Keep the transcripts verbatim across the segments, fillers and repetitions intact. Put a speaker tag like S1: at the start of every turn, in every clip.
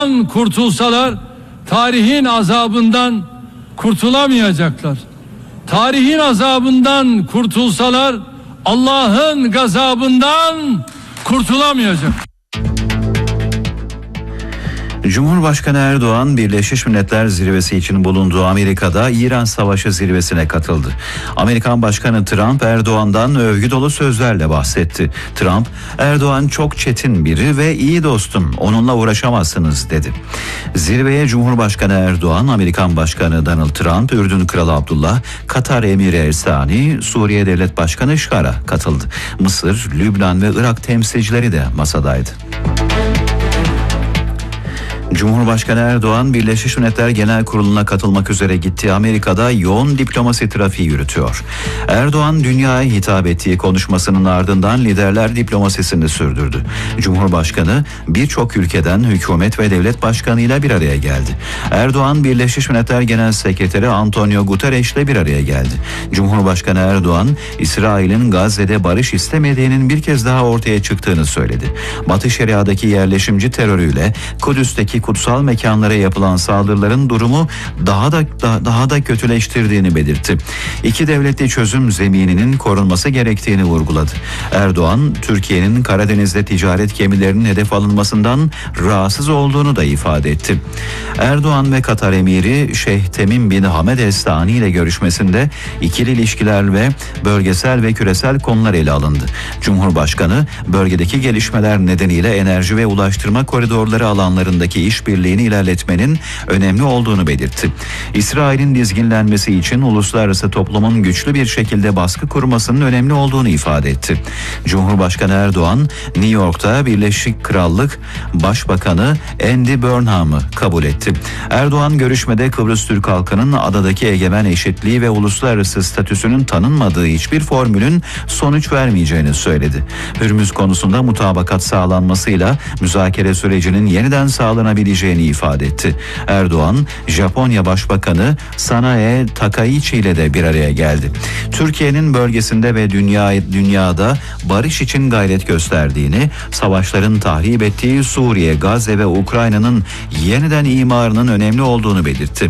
S1: kurtulsalar tarihin azabından kurtulamayacaklar. Tarihin azabından kurtulsalar Allah'ın gazabından kurtulamayacak.
S2: Cumhurbaşkanı Erdoğan, Birleşmiş Milletler Zirvesi için bulunduğu Amerika'da İran Savaşı zirvesine katıldı. Amerikan Başkanı Trump, Erdoğan'dan övgü dolu sözlerle bahsetti. Trump, Erdoğan çok çetin biri ve iyi dostum, onunla uğraşamazsınız dedi. Zirveye Cumhurbaşkanı Erdoğan, Amerikan Başkanı Donald Trump, Ürdün Kralı Abdullah, Katar Emiri El Sani, Suriye Devlet Başkanı Şara katıldı. Mısır, Lübnan ve Irak temsilcileri de masadaydı. Cumhurbaşkanı Erdoğan, Birleşmiş Milletler Genel Kurulu'na katılmak üzere gittiği Amerika'da yoğun diplomasi trafiği yürütüyor. Erdoğan, dünyaya hitap ettiği konuşmasının ardından liderler diplomasisini sürdürdü. Cumhurbaşkanı birçok ülkeden hükümet ve devlet başkanıyla bir araya geldi. Erdoğan, Birleşmiş Milletler Genel Sekreteri Antonio Guterres ile bir araya geldi. Cumhurbaşkanı Erdoğan, İsrail'in Gazze'de barış istemediğinin bir kez daha ortaya çıktığını söyledi. Batı Şeria'daki yerleşimci terörüyle Kudüs'teki kutsal mekanlara yapılan saldırıların durumu daha da daha, daha da kötüleştirdiğini belirtti. İki devletli çözüm zemininin korunması gerektiğini vurguladı. Erdoğan, Türkiye'nin Karadeniz'de ticaret gemilerinin hedef alınmasından rahatsız olduğunu da ifade etti. Erdoğan ve Katar Emiri Şeyh Temim bin Hamed El Sani ile görüşmesinde ikili ilişkiler ve bölgesel ve küresel konular ele alındı. Cumhurbaşkanı, bölgedeki gelişmeler nedeniyle enerji ve ulaştırma koridorları alanlarındaki işbirliğini ilerletmenin önemli olduğunu belirtti. İsrail'in dizginlenmesi için uluslararası toplumun güçlü bir şekilde baskı kurmasının önemli olduğunu ifade etti. Cumhurbaşkanı Erdoğan, New York'ta Birleşik Krallık Başbakanı Andy Burnham'ı kabul etti. Erdoğan, görüşmede Kıbrıs Türk halkının adadaki egemen eşitliği ve uluslararası statüsünün tanınmadığı hiçbir formülün sonuç vermeyeceğini söyledi. Hürmüz konusunda mutabakat sağlanmasıyla müzakere sürecinin yeniden sağlanabileceğini ifade etti. Erdoğan, Japonya Başbakanı Sanae Takaichi ile de bir araya geldi. Türkiye'nin bölgesinde ve dünya, dünyada barış için gayret gösterdiğini, savaşların tahrip ettiği Suriye, Gazze ve Ukrayna'nın yeniden imarının önemli olduğunu belirtti.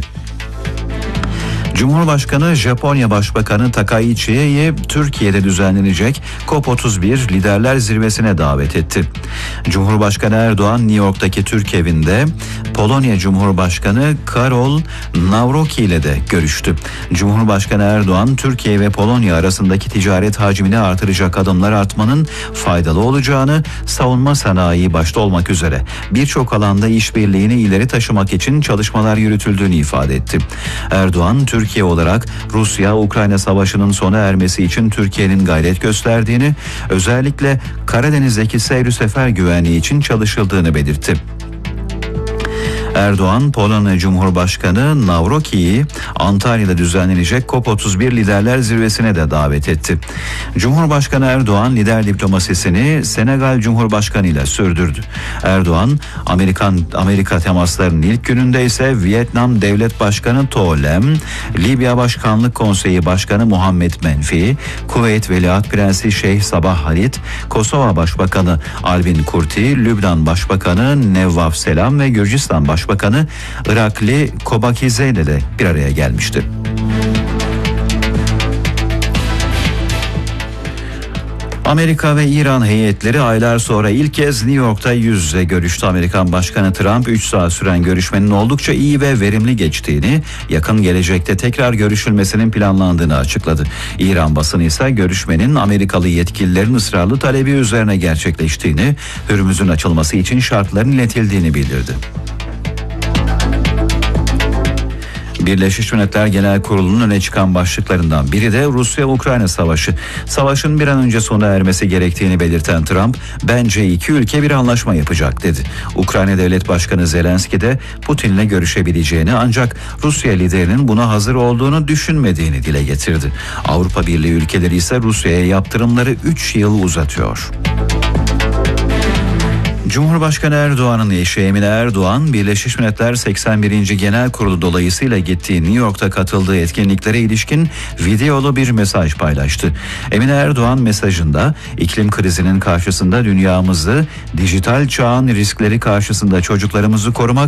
S2: Cumhurbaşkanı Japonya Başbakanı Takaichi'yi Türkiye'de düzenlenecek COP otuz bir Liderler Zirvesi'ne davet etti. Cumhurbaşkanı Erdoğan, New York'taki Türk evinde Polonya Cumhurbaşkanı Karol Nawrocki ile de görüştü. Cumhurbaşkanı Erdoğan, Türkiye ve Polonya arasındaki ticaret hacmini artıracak adımlar atmanın faydalı olacağını, savunma sanayi başta olmak üzere birçok alanda işbirliğini ileri taşımak için çalışmalar yürütüldüğünü ifade etti. Erdoğan, Türkiye olarak Rusya-Ukrayna savaşının sona ermesi için Türkiye'nin gayret gösterdiğini, özellikle Karadeniz'deki seyr-i sefer güvenliği için çalışıldığını belirtti. Erdoğan, Polonya Cumhurbaşkanı Nawrocki'yi Antalya'da düzenlenecek COP otuz bir Liderler Zirvesi'ne de davet etti. Cumhurbaşkanı Erdoğan, lider diplomasisini Senegal Cumhurbaşkanı ile sürdürdü. Erdoğan, Amerikan Amerika temaslarının ilk gününde ise Vietnam Devlet Başkanı To Lem, Libya Başkanlık Konseyi Başkanı Muhammed Menfi, Kuveyt Veliaht Prensi Şeyh Sabah Halit, Kosova Başbakanı Albin Kurti, Lübnan Başbakanı Nevvaf Selam ve Gürcistan Başbakanı Başbakanı Irakli Kobakize ile de bir araya gelmişti. Amerika ve İran heyetleri aylar sonra ilk kez New York'ta yüz yüze görüştü. Amerikan Başkanı Trump üç saat süren görüşmenin oldukça iyi ve verimli geçtiğini, yakın gelecekte tekrar görüşülmesinin planlandığını açıkladı. İran basını ise görüşmenin Amerikalı yetkililerin ısrarlı talebi üzerine gerçekleştiğini, Hürmüz'ün açılması için şartların iletildiğini bildirdi. Birleşmiş Milletler Genel Kurulu'nun öne çıkan başlıklarından biri de Rusya-Ukrayna savaşı. Savaşın bir an önce sona ermesi gerektiğini belirten Trump, bence iki ülke bir anlaşma yapacak dedi. Ukrayna Devlet Başkanı Zelenski de Putin'le görüşebileceğini, ancak Rusya liderinin buna hazır olduğunu düşünmediğini dile getirdi. Avrupa Birliği ülkeleri ise Rusya'ya yaptırımları üç yıl uzatıyor. Cumhurbaşkanı Erdoğan'ın eşi Emine Erdoğan, Birleşmiş Milletler seksen birinci Genel Kurulu dolayısıyla gittiği New York'ta katıldığı etkinliklere ilişkin videolu bir mesaj paylaştı. Emine Erdoğan mesajında, iklim krizinin karşısında dünyamızı, dijital çağın riskleri karşısında çocuklarımızı korumak